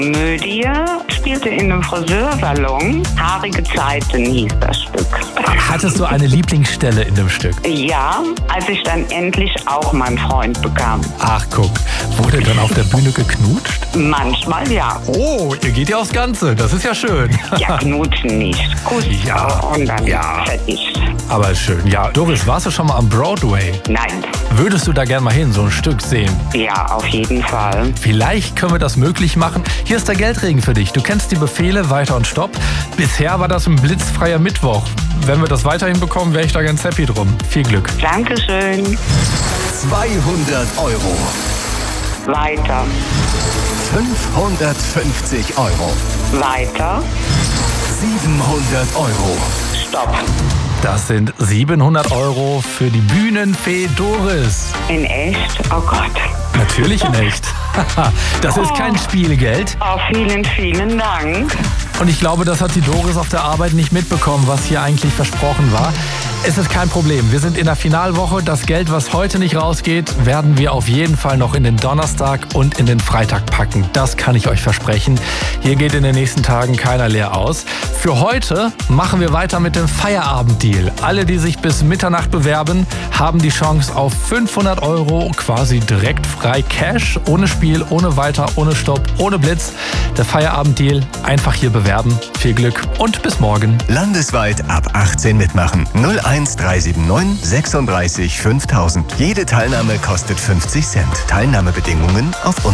Komödie, spielte in einem Friseursalon. Haarige Zeiten hieß das Stück. Hattest du eine Lieblingsstelle in dem Stück? Ja, als ich dann endlich auch meinen Freund bekam. Ach guck, wurde dann auf der Bühne geknutscht? Manchmal ja. Oh, ihr geht ja aufs Ganze, das ist ja schön. Ja, knutschen nicht. Kuss Ja, und dann ja. fertig. Aber schön. Ja, Doris, warst du schon mal am Broadway? Nein. Würdest du da gern mal hin, so ein Stück sehen? Ja, auf jeden Fall. Vielleicht können wir das möglich machen. Hier ist der Geldregen für dich. Du kennst die Befehle Weiter und Stopp. Bisher war das ein blitzfreier Mittwoch. Wenn wir das weiterhin bekommen, wäre ich da ganz happy drum. Viel Glück. Dankeschön. 200 Euro. Weiter. 550 Euro. Weiter. 700 Euro. Stopp. Das sind 700 Euro für die Bühnenfee Doris. In echt? Oh Gott. Natürlich in echt. Das ist kein Spielgeld. Oh, vielen, vielen Dank. Und ich glaube, das hat die Doris auf der Arbeit nicht mitbekommen, was hier eigentlich versprochen war. Es ist kein Problem. Wir sind in der Finalwoche. Das Geld, was heute nicht rausgeht, werden wir auf jeden Fall noch in den Donnerstag und in den Freitag packen. Das kann ich euch versprechen. Hier geht in den nächsten Tagen keiner leer aus. Für heute machen wir weiter mit dem Feierabenddeal. Alle, die sich bis Mitternacht bewerben, haben die Chance auf 500 Euro quasi direkt frei Cash. Ohne Spiel, ohne Weiter, ohne Stopp, ohne Blitz. Der Feierabenddeal. Einfach hier bewerben. Viel Glück und bis morgen. Landesweit ab 18 mitmachen. 01379 36 5000. Jede Teilnahme kostet 50 Cent. Teilnahmebedingungen auf